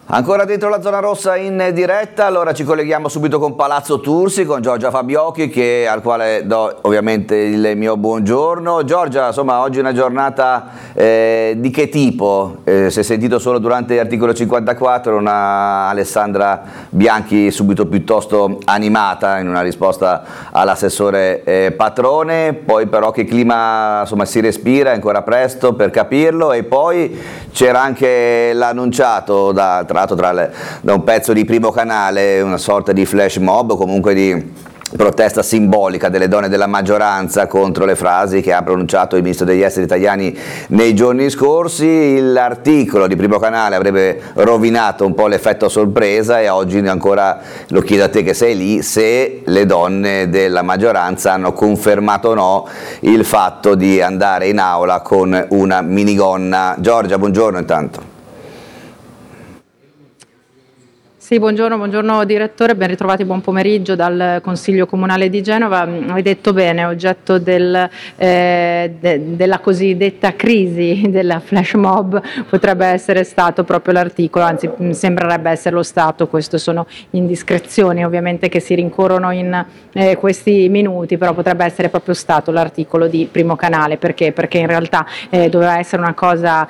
Ancora dentro la zona rossa in diretta, allora ci colleghiamo subito con Palazzo Tursi, con Giorgia Fabiocchi, al quale do ovviamente il mio buongiorno. Giorgia, insomma, oggi è una giornata di che tipo? Si è sentito solo durante l'articolo 54 una Alessandra Bianchi subito piuttosto animata in una risposta all'assessore Patrone, poi però che clima insomma, si respira, è ancora presto per capirlo, e poi c'era anche l'annunciato tra un pezzo di Primo Canale, una sorta di flash mob, comunque di protesta simbolica delle donne della maggioranza contro le frasi che ha pronunciato il ministro degli esteri italiani nei giorni scorsi. L'articolo di Primo Canale avrebbe rovinato un po' l'effetto sorpresa, e oggi ancora lo chiedo a te che sei lì, se le donne della maggioranza hanno confermato o no il fatto di andare in aula con una minigonna. Giorgia, buongiorno intanto. Sì, buongiorno direttore, ben ritrovati, buon pomeriggio dal Consiglio Comunale di Genova. Hai detto bene, oggetto della cosiddetta crisi della flash mob potrebbe essere stato proprio l'articolo, anzi sembrerebbe essere lo stato. Queste sono indiscrezioni ovviamente che si rincorrono in questi minuti, però potrebbe essere proprio stato l'articolo di Primo Canale. Perché? Perché in realtà doveva essere una cosa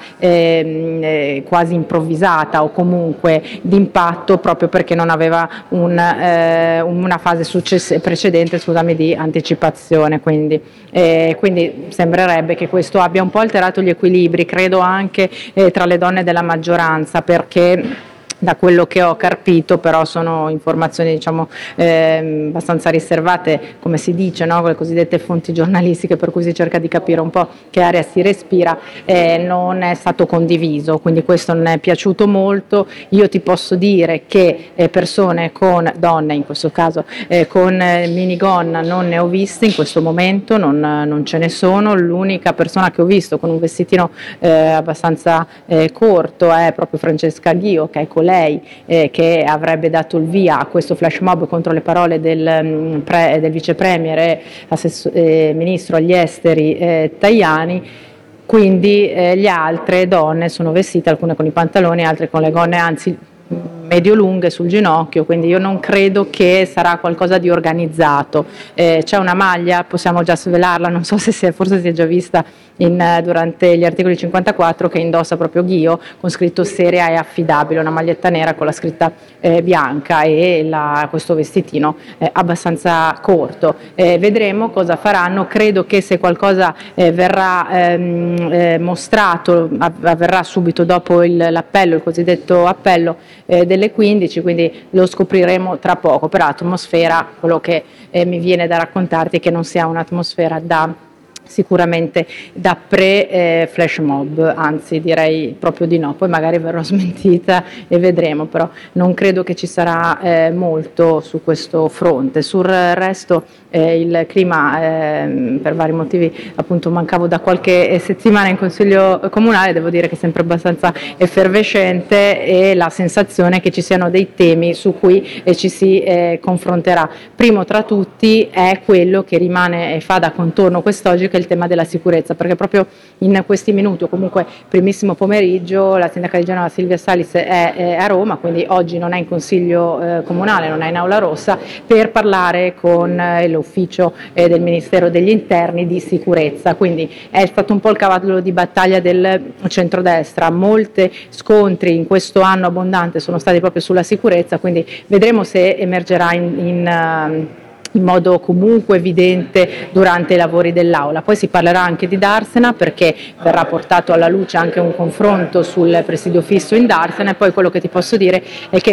quasi improvvisata o comunque d'impatto, proprio perché non aveva una fase precedente di anticipazione, quindi sembrerebbe che questo abbia un po' alterato gli equilibri, credo anche tra le donne della maggioranza, perché da quello che ho carpito, però sono informazioni abbastanza riservate, come si dice, no? Con le cosiddette fonti giornalistiche, per cui si cerca di capire un po' che aria si respira, non è stato condiviso, quindi questo non è piaciuto molto. Io ti posso dire che donne in questo caso, con minigonna non ne ho viste in questo momento, non ce ne sono. L'unica persona che ho visto con un vestitino abbastanza corto è proprio Francesca Ghio, che è con lei che avrebbe dato il via a questo flash mob contro le parole del vice premier e ministro agli esteri Tajani. Quindi le altre donne sono vestite, alcune con i pantaloni, altre con le gonne, anzi medio lunghe sul ginocchio, quindi io non credo che sarà qualcosa di organizzato. C'è una maglia, possiamo già svelarla, non so se forse si è già vista durante gli articoli 54, che indossa proprio Ghio, con scritto seria e affidabile, una maglietta nera con la scritta bianca e questo vestitino abbastanza corto. Vedremo cosa faranno. Credo che se qualcosa verrà mostrato avverrà subito dopo l'appello, il cosiddetto appello delle 15, quindi lo scopriremo tra poco. Per atmosfera, quello che mi viene da raccontarti è che non sia un'atmosfera sicuramente da pre-flash mob, anzi direi proprio di no, poi magari verrò smentita e vedremo, però non credo che ci sarà molto su questo fronte. Sul resto il clima, per vari motivi, appunto mancavo da qualche settimana in Consiglio Comunale, devo dire che è sempre abbastanza effervescente, e la sensazione che ci siano dei temi su cui ci si confronterà. Primo tra tutti è quello che rimane e fa da contorno quest'oggi, che è il tema della sicurezza, perché proprio in questi minuti, o comunque primissimo pomeriggio, la sindaca di Genova Silvia Salis è a Roma, quindi oggi non è in Consiglio Comunale, non è in Aula Rossa, per parlare con l'ufficio del Ministero degli Interni di sicurezza. Quindi è stato un po' il cavallo di battaglia del centrodestra. Molti scontri in questo anno abbondante sono stati proprio sulla sicurezza, quindi vedremo se emergerà in modo comunque evidente durante i lavori dell'Aula. Poi si parlerà anche di Darsena, perché verrà portato alla luce anche un confronto sul presidio fisso in Darsena, e poi quello che ti posso dire è che